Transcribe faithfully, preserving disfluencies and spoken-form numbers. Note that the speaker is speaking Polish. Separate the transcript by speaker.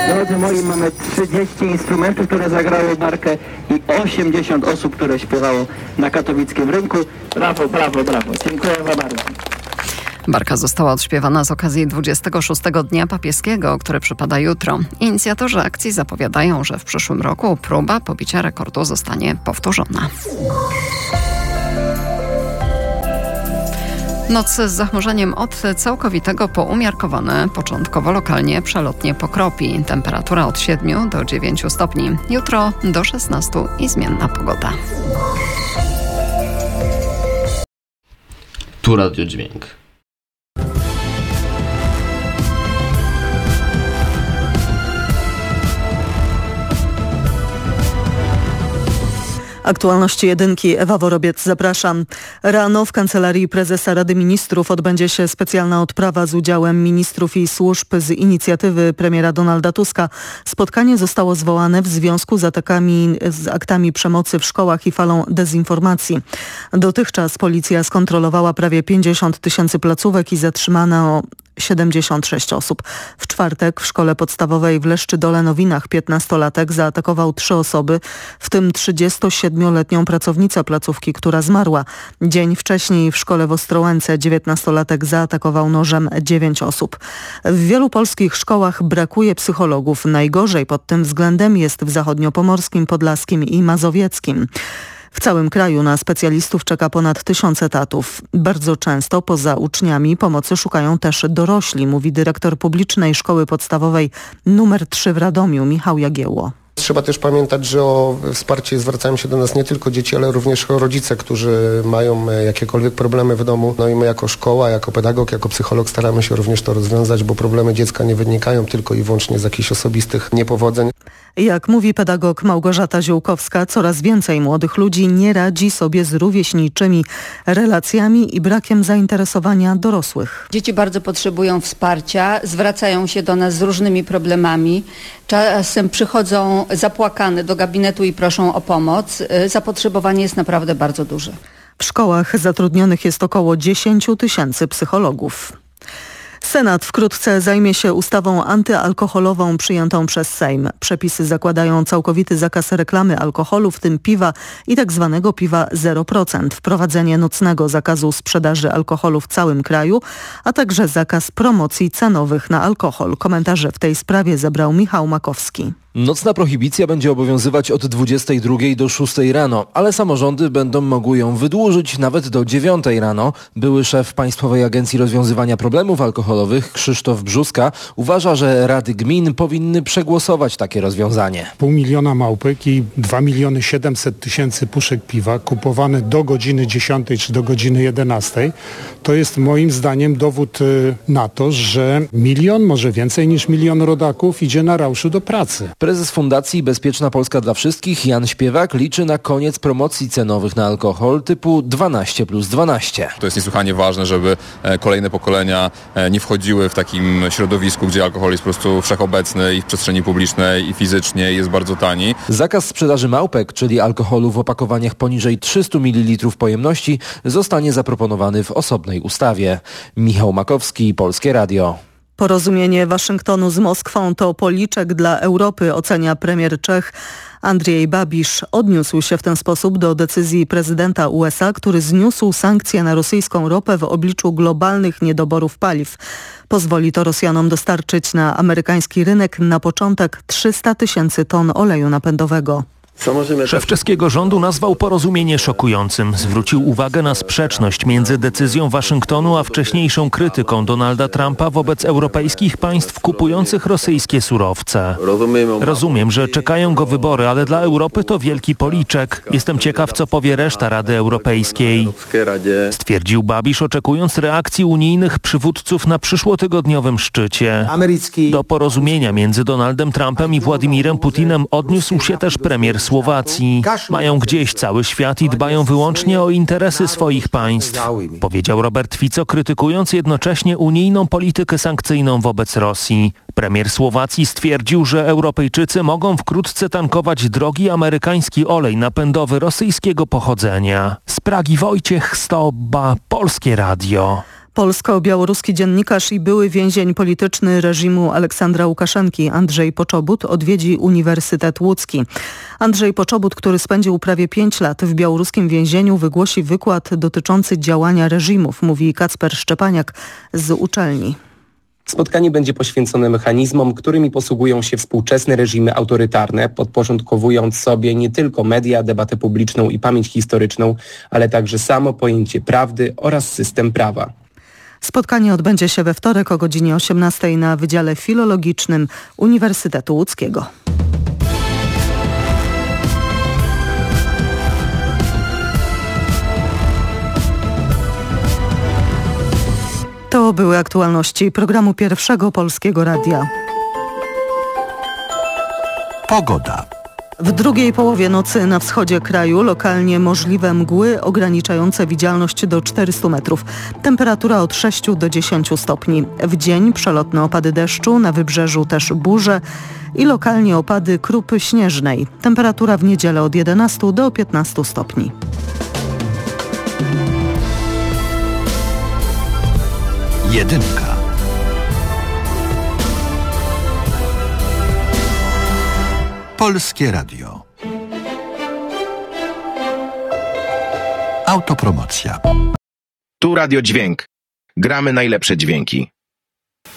Speaker 1: Drodzy moi, mamy trzydzieści instrumentów, które zagrały markę i osiemdziesiąt osób, które śpiewało na katowickim rynku. Brawo, brawo, brawo. Dziękuję wam bardzo.
Speaker 2: Barka została odśpiewana z okazji dwudziestego szóstego Dnia Papieskiego, który przypada jutro. Inicjatorzy akcji zapowiadają, że w przyszłym roku próba pobicia rekordu zostanie powtórzona. Noc z zachmurzeniem od całkowitego po umiarkowane, początkowo lokalnie przelotnie pokropi. Temperatura od siedmiu do dziewięciu stopni. Jutro do szesnastu i zmienna pogoda.
Speaker 3: Tu Radio Dźwięk.
Speaker 4: Aktualności jedynki, Ewa Worobiec, zapraszam. Rano w Kancelarii Prezesa Rady Ministrów odbędzie się specjalna odprawa z udziałem ministrów i służb z inicjatywy premiera Donalda Tuska. Spotkanie zostało zwołane w związku z atakami, z aktami przemocy w szkołach i falą dezinformacji. Dotychczas policja skontrolowała prawie pięćdziesiąt tysięcy placówek i zatrzymano siedemdziesiąt sześć osób. W czwartek w szkole podstawowej w Leszczydole-Nowinach piętnastolatek zaatakował trzy osoby, w tym trzydziestosiedmioletnią pracownicę placówki, która zmarła. Dzień wcześniej w szkole w Ostrołęce dziewiętnastolatek zaatakował nożem dziewięć osób. W wielu polskich szkołach brakuje psychologów. Najgorzej pod tym względem jest w zachodniopomorskim, podlaskim i mazowieckim. W całym kraju na specjalistów czeka ponad tysiąc etatów. Bardzo często poza uczniami pomocy szukają też dorośli, mówi dyrektor publicznej szkoły podstawowej numer trzy w Radomiu, Michał Jagiełło.
Speaker 5: Trzeba też pamiętać, że o wsparcie zwracają się do nas nie tylko dzieci, ale również rodzice, którzy mają jakiekolwiek problemy w domu. No i my jako szkoła, jako pedagog, jako psycholog staramy się również to rozwiązać, bo problemy dziecka nie wynikają tylko i wyłącznie z jakichś osobistych niepowodzeń.
Speaker 4: Jak mówi pedagog Małgorzata Ziółkowska, coraz więcej młodych ludzi nie radzi sobie z rówieśniczymi relacjami i brakiem zainteresowania dorosłych.
Speaker 6: Dzieci bardzo potrzebują wsparcia, zwracają się do nas z różnymi problemami. Czasem przychodzą zapłakane do gabinetu i proszą o pomoc. Zapotrzebowanie jest naprawdę bardzo duże.
Speaker 4: W szkołach zatrudnionych jest około dziesięć tysięcy psychologów. Senat wkrótce zajmie się ustawą antyalkoholową przyjętą przez Sejm. Przepisy zakładają całkowity zakaz reklamy alkoholu, w tym piwa i tak zwanego piwa zero procent, wprowadzenie nocnego zakazu sprzedaży alkoholu w całym kraju, a także zakaz promocji cenowych na alkohol. Komentarze w tej sprawie zebrał Michał Makowski.
Speaker 7: Nocna prohibicja będzie obowiązywać od dwudziestej drugiej do szóstej rano, ale samorządy będą mogły ją wydłużyć nawet do dziewiątej rano. Były szef Państwowej Agencji Rozwiązywania Problemów Alkoholowych Krzysztof Brzózka uważa, że rady gmin powinny przegłosować takie rozwiązanie.
Speaker 8: Pół miliona małpek i dwa miliony siedemset tysięcy puszek piwa kupowane do godziny dziesiątej czy do godziny jedenastej to jest moim zdaniem dowód na to, że milion, może więcej niż milion rodaków idzie na rauszu do pracy.
Speaker 7: Prezes Fundacji Bezpieczna Polska dla Wszystkich Jan Śpiewak liczy na koniec promocji cenowych na alkohol typu dwanaście plus dwanaście.
Speaker 9: To jest niesłychanie ważne, żeby kolejne pokolenia nie wchodziły w takim środowisku, gdzie alkohol jest po prostu wszechobecny i w przestrzeni publicznej i fizycznie jest bardzo tani.
Speaker 7: Zakaz sprzedaży małpek, czyli alkoholu w opakowaniach poniżej trzysta mililitrów pojemności, zostanie zaproponowany w osobnej ustawie. Michał Makowski, Polskie Radio.
Speaker 4: Porozumienie Waszyngtonu z Moskwą to policzek dla Europy, ocenia premier Czech Andrzej Babisz. Odniósł się w ten sposób do decyzji prezydenta U S A, który zniósł sankcje na rosyjską ropę w obliczu globalnych niedoborów paliw. Pozwoli to Rosjanom dostarczyć na amerykański rynek na początek trzysta tysięcy ton oleju napędowego.
Speaker 10: Szef czeskiego rządu nazwał porozumienie szokującym. Zwrócił uwagę na sprzeczność między decyzją Waszyngtonu a wcześniejszą krytyką Donalda Trumpa wobec europejskich państw kupujących rosyjskie surowce. Rozumiem, że czekają go wybory, ale dla Europy to wielki policzek. Jestem ciekaw, co powie reszta Rady Europejskiej. Stwierdził Babisz, oczekując reakcji unijnych przywódców na przyszłotygodniowym szczycie. Do porozumienia między Donaldem Trumpem i Władimirem Putinem odniósł się też premier Słowacji. Mają gdzieś cały świat i dbają wyłącznie o interesy swoich państw, powiedział Robert Fico, krytykując jednocześnie unijną politykę sankcyjną wobec Rosji. Premier Słowacji stwierdził, że Europejczycy mogą wkrótce tankować drogi amerykański olej napędowy rosyjskiego pochodzenia. Z Pragi Wojciech Stoba, Polskie Radio.
Speaker 4: Polsko-białoruski dziennikarz i były więzień polityczny reżimu Aleksandra Łukaszenki Andrzej Poczobut odwiedzi Uniwersytet Łódzki. Andrzej Poczobut, który spędził prawie pięć lat w białoruskim więzieniu, wygłosi wykład dotyczący działania reżimów, mówi Kacper Szczepaniak z uczelni.
Speaker 3: Spotkanie będzie poświęcone mechanizmom, którymi posługują się współczesne reżimy autorytarne, podporządkowując sobie nie tylko media, debatę publiczną i pamięć historyczną, ale także samo pojęcie prawdy oraz system prawa.
Speaker 4: Spotkanie odbędzie się we wtorek o godzinie osiemnastej na Wydziale Filologicznym Uniwersytetu Łódzkiego. To były aktualności programu Pierwszego Polskiego Radia.
Speaker 11: Pogoda.
Speaker 4: W drugiej połowie nocy na wschodzie kraju lokalnie możliwe mgły ograniczające widzialność do czterystu metrów. Temperatura od sześciu do dziesięciu stopni. W dzień przelotne opady deszczu, na wybrzeżu też burze i lokalnie opady krupy śnieżnej. Temperatura w niedzielę od jedenastu do piętnastu stopni.
Speaker 11: Jedynka. Polskie Radio. Autopromocja.
Speaker 12: Tu Radio Dźwięk. Gramy najlepsze dźwięki.